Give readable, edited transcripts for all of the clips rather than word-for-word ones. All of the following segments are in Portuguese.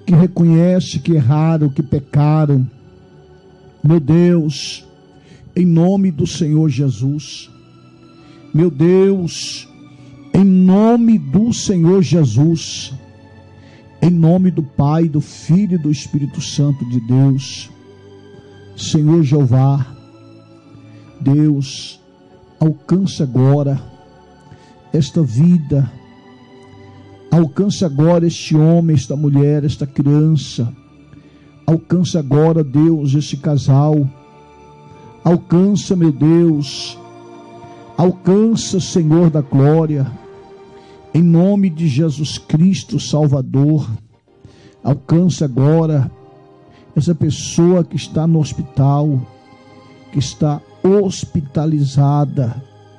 que reconhece que erraram, que pecaram. Meu Deus, em nome do Senhor Jesus, meu Deus, em nome do Senhor Jesus, em nome do Pai, do Filho e do Espírito Santo de Deus, Senhor Jeová, Deus, alcança agora esta vida, alcança agora este homem, esta mulher, esta criança, alcança agora, Deus, este casal, alcança, meu Deus, alcança, Senhor da glória, em nome de Jesus Cristo, Salvador, alcança agora essa pessoa que está no hospital, que está hospitalizada.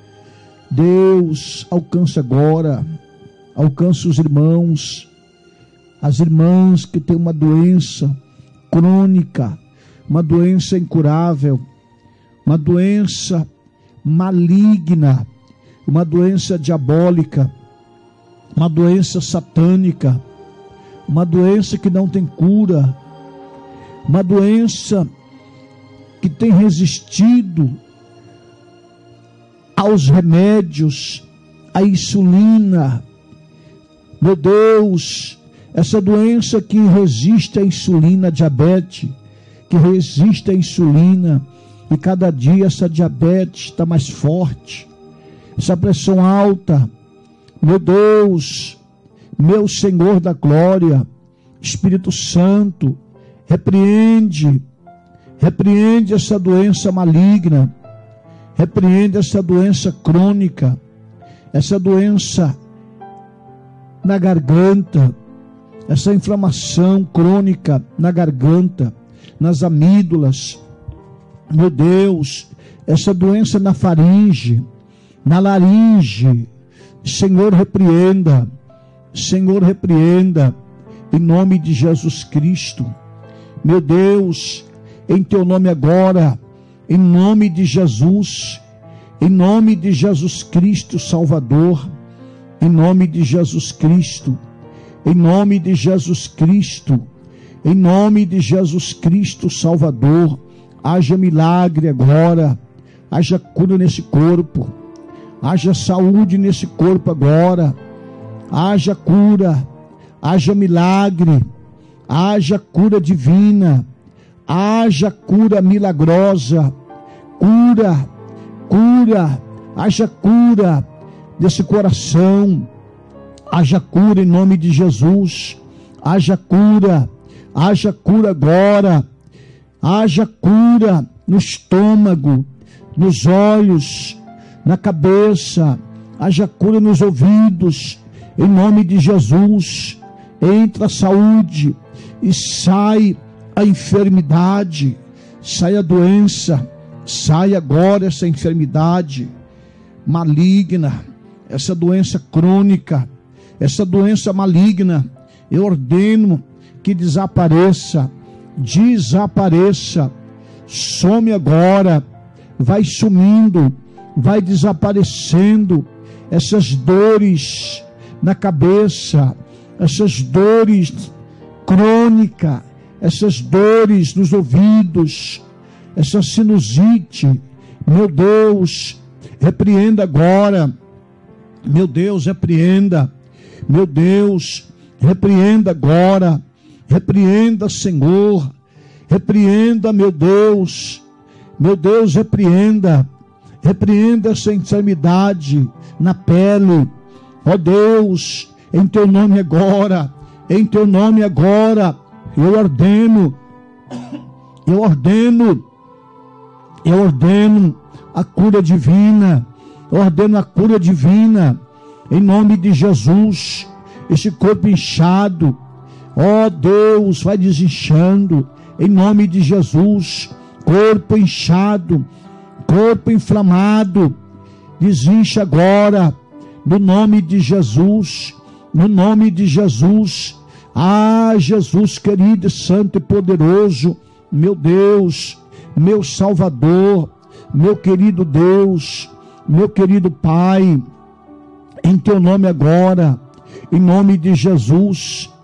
Deus, alcança agora, alcança os irmãos, as irmãs que têm uma doença crônica, uma doença incurável, uma doença maligna, uma doença diabólica, uma doença satânica, uma doença que não tem cura, uma doença que tem resistido aos remédios, à insulina. Meu Deus, essa doença que resiste à insulina, diabetes, que resiste à insulina, e cada dia essa diabetes está mais forte, essa pressão alta. Meu Deus, meu Senhor da glória, Espírito Santo, repreende essa doença maligna, repreende essa doença crônica, essa doença na garganta, essa inflamação crônica na garganta, nas amígdalas. Meu Deus, essa doença na faringe, na laringe, Senhor, repreenda, em nome de Jesus Cristo. Meu Deus, em teu nome agora, em nome de Jesus, em nome de Jesus Cristo, Salvador, em nome de Jesus Cristo, em nome de Jesus Cristo, em nome de Jesus Cristo, Salvador, haja milagre agora, haja cura nesse corpo, haja saúde nesse corpo agora, haja cura, haja milagre, haja cura divina, haja cura milagrosa, haja cura desse coração, haja cura em nome de Jesus, haja cura agora, haja cura no estômago, nos olhos, na cabeça, haja cura nos ouvidos, em nome de Jesus. Entra a saúde e sai a enfermidade, sai a doença, sai agora essa enfermidade maligna, essa doença crônica, essa doença maligna. Eu ordeno que desapareça, some agora, vai sumindo, vai desaparecendo essas dores na cabeça, essas dores crônicas, essas dores nos ouvidos, essa sinusite. Meu Deus, repreenda agora. Meu Deus, repreenda. Meu Deus, repreenda agora. Repreenda, Senhor. Repreenda, meu Deus. Meu Deus, repreenda. Repreenda essa enfermidade na pele. Ó Deus, em teu nome agora. Em teu nome agora. Eu ordeno a cura divina. Eu ordeno a cura divina. Em nome de Jesus. Esse corpo inchado, ó Deus, vai desinchando. Em nome de Jesus. Corpo inchado, corpo inflamado, desincha agora. No nome de Jesus. No nome de Jesus. Ah, Jesus querido, santo e poderoso, meu Deus, meu Salvador, meu querido Deus, meu querido Pai, em teu nome agora, em nome de Jesus,